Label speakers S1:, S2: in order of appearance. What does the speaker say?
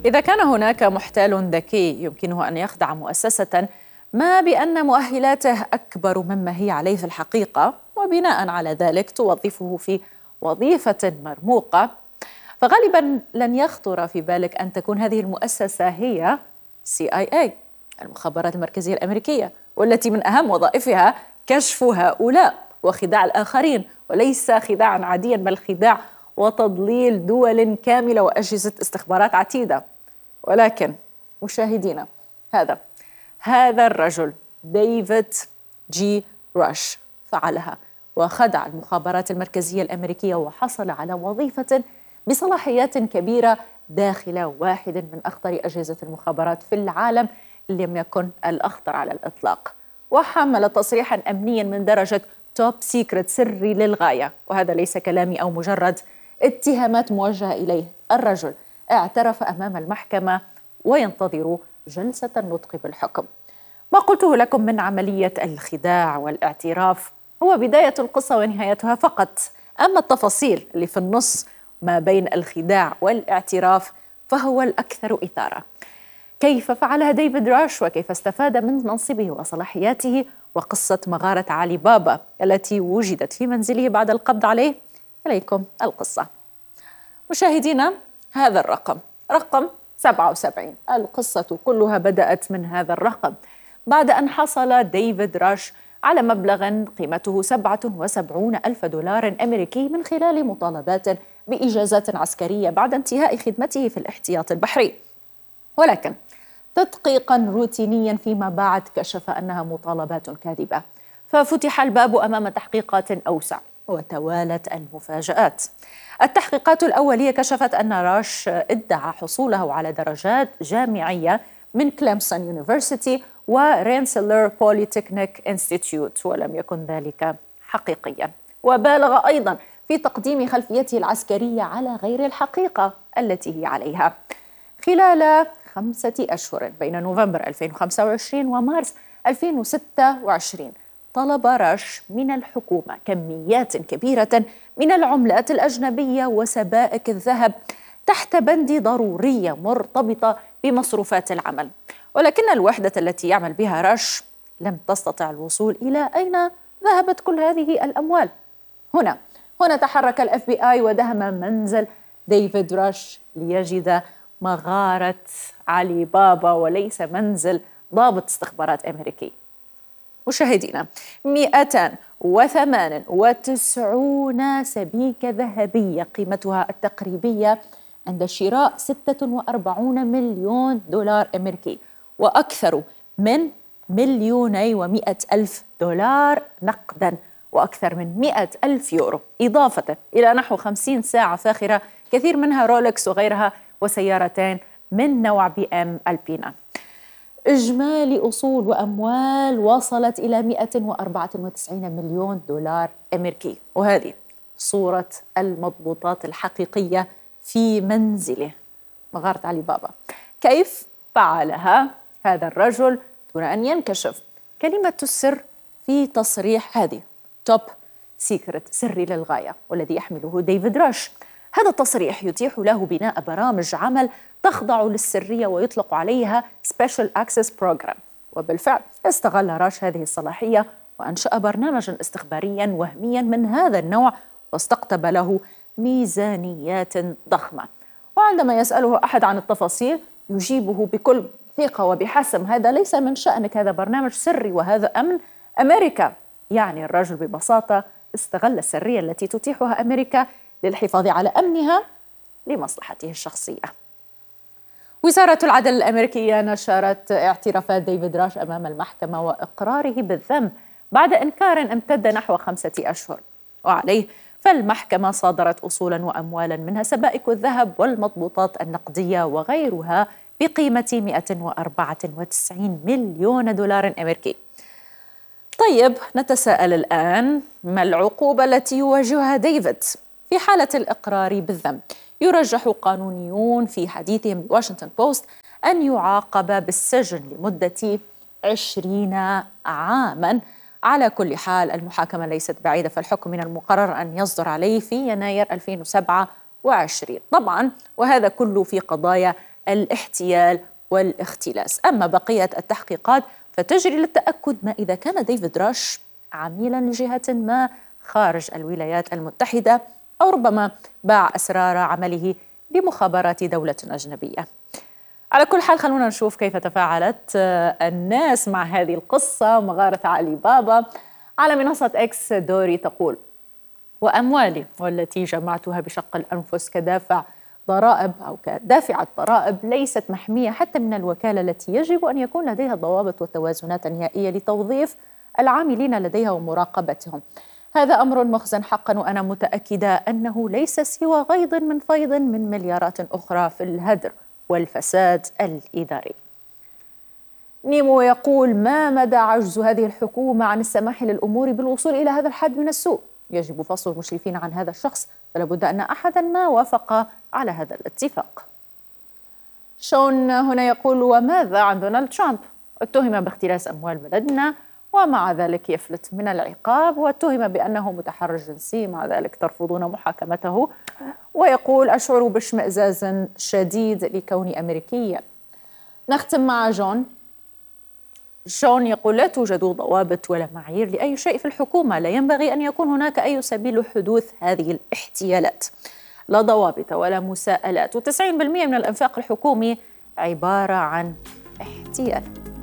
S1: إذا كان هناك محتال ذكي يمكنه أن يخدع مؤسسة ما بأن مؤهلاته أكبر مما هي عليه في الحقيقة، وبناء على ذلك توظفه في وظيفة مرموقة، فغالبا لن يخطر في بالك أن تكون هذه المؤسسة هي CIA، المخابرات المركزية الأمريكية، والتي من أهم وظائفها كشف هؤلاء وخداع الآخرين، وليس خداعا عاديا بل خداع وتضليل دول كاملة وأجهزة استخبارات عتيدة. ولكن مشاهدينا، هذا الرجل ديفيد جي راش فعلها وخدع المخابرات المركزية الأمريكية وحصل على وظيفة بصلاحيات كبيرة داخل واحد من أخطر أجهزة المخابرات في العالم، اللي لم يكن الأخطر على الإطلاق، وحمل تصريحا أمنيا من درجة توب سيكريت، سري للغاية. وهذا ليس كلامي أو مجرد اتهامات موجهة إليه. الرجل اعترف أمام المحكمة وينتظر جلسة النطق بالحكم. ما قلته لكم من عملية الخداع والاعتراف هو بداية القصة ونهايتها فقط، أما التفاصيل اللي في النص ما بين الخداع والاعتراف فهو الأكثر إثارة. كيف فعلها ديفيد راش وكيف استفاد من منصبه وصلاحياته، وقصة مغارة علي بابا التي وجدت في منزله بعد القبض عليه. إليكم القصة. مشاهدينا، هذا رقم 77. القصة كلها بدأت من هذا الرقم بعد أن حصل ديفيد راش على مبلغ قيمته 77 ألف دولار أمريكي من خلال مطالبات بإجازات عسكرية بعد انتهاء خدمته في الاحتياط البحري. ولكن تدقيقا روتينيا فيما بعد كشف أنها مطالبات كاذبة، ففتح الباب أمام تحقيقات أوسع وتوالت المفاجآت. التحقيقات الأولية كشفت أن راش ادعى حصوله على درجات جامعية من كليمسون يونيفرسيتي ورينسلر بوليتكنيك انستيتيوت، ولم يكن ذلك حقيقيا. وبالغ أيضا في تقديم خلفيته العسكرية على غير الحقيقة التي هي عليها. خلال 5 أشهر بين نوفمبر 2025 ومارس 2026 طلب راش من الحكومة كميات كبيرة من العملات الأجنبية وسبائك الذهب تحت بند ضرورية مرتبطة بمصروفات العمل. ولكن الوحدة التي يعمل بها راش لم تستطع الوصول إلى أين ذهبت كل هذه الأموال. هنا تحرك ال FBI ودهم منزل ديفيد راش ليجد مغارة علي بابا وليس منزل ضابط استخبارات أمريكي. مشاهدينا، 298 سبيكة ذهبية قيمتها التقريبية عند شراء 46 مليون دولار أمريكي، وأكثر من 2,100,000 دولار نقدا، وأكثر من 100,000 يورو، إضافة إلى نحو 50 ساعة فاخرة كثير منها رولكس وغيرها، وسيارتين من نوع BM ألبينا. إجمالي أصول وأموال وصلت إلى 194 مليون دولار أمريكي. وهذه صورة المضبوطات الحقيقية في منزله، مغارة علي بابا. كيف فعلها هذا الرجل دون أن ينكشف؟ كلمة السر في تصريح هذه توب سيكريت، سري للغاية، والذي يحمله ديفيد راش. هذا التصريح يتيح له بناء برامج عمل تخضع للسرية ويطلق عليها Special Access Program. وبالفعل استغل راش هذه الصلاحية وأنشأ برنامجا استخباريا وهميا من هذا النوع، واستقطب له ميزانيات ضخمة. وعندما يسأله أحد عن التفاصيل يجيبه بكل ثقة وبحسم: هذا ليس من شأنك، هذا برنامج سري وهذا أمن أمريكا. يعني الرجل ببساطة استغل السرية التي تتيحها أمريكا للحفاظ على أمنها لمصلحته الشخصية. وزارة العدل الأمريكية نشرت اعترافات ديفيد راش أمام المحكمة وإقراره بالذنب بعد إنكار امتد نحو 5 أشهر. وعليه فالمحكمة صادرت أصولا وأموالا منها سبائك الذهب والمضبوطات النقدية وغيرها بقيمة 194 مليون دولار أمريكي. طيب، نتساءل الآن: ما العقوبة التي يواجهها ديفيد في حالة الإقرار بالذنب؟ يرجح قانونيون في حديثهم بواشنطن بوست أن يعاقب بالسجن لمدة 20 عاما. على كل حال المحاكمة ليست بعيدة، فالحكم من المقرر أن يصدر عليه في يناير 2027 طبعا، وهذا كله في قضايا الاحتيال والاختلاس. أما بقية التحقيقات فتجري للتأكد ما إذا كان ديفيد راش عميلا لجهة ما خارج الولايات المتحدة، أو ربما باع أسرار عمله لمخابرات دولة أجنبية. على كل حال خلونا نشوف كيف تفاعلت الناس مع هذه القصة. مغارة علي بابا على منصة إكس، دوري تقول: وأموالي والتي جمعتها بشق الأنفس كدافع ضرائب أو كدافعة ضرائب ليست محمية حتى من الوكالة التي يجب أن يكون لديها ضوابط وتوازنات نهائية لتوظيف العاملين لديها ومراقبتهم. هذا أمر مخزن حقا، وأنا متأكدة أنه ليس سوى غيض من فيض من مليارات أخرى في الهدر والفساد الإداري. نيمو يقول: ما مدى عجز هذه الحكومة عن السماح للأمور بالوصول إلى هذا الحد من السوء؟ يجب فصل المشرفين عن هذا الشخص، فلا بد أن أحدا ما وافق على هذا الاتفاق. شون هنا يقول: وماذا عن دونالد ترامب؟ اتهم باختلاس أموال بلدنا ومع ذلك يفلت من العقاب، واتهم بأنه متحرش جنسي، مع ذلك ترفضون محاكمته. ويقول: أشعر باشمئزاز شديد لكوني أمريكيا. نختم مع جون يقول: لا توجد ضوابط ولا معايير لأي شيء في الحكومة، لا ينبغي أن يكون هناك أي سبيل لحدوث هذه الاحتيالات، لا ضوابط ولا مساءلات، و90% من الإنفاق الحكومي عبارة عن احتيال.